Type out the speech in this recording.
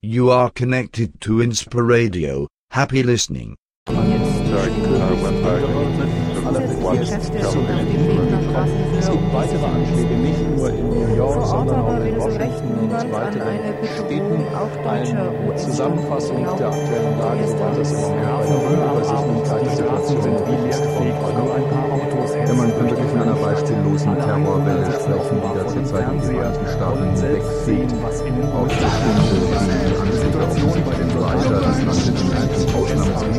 You are connected to Inspiradio. Happy listening. Es gibt weitere Anschläge, nicht nur in New York, sondern auch in Washington und weiteren Städten. Eine Zusammenfassung der aktuellen Lage, soweit das im Moment bei der Unübersichtlichkeit der Situation ist, wenn man kann wirklich von einer beispiellosen Terrorwelle sprechen, die da zurzeit in den Vereinigten Staaten wegfegt, auf bestimmte Anschläge bei den Leiter des Landes in Ausnahmezustand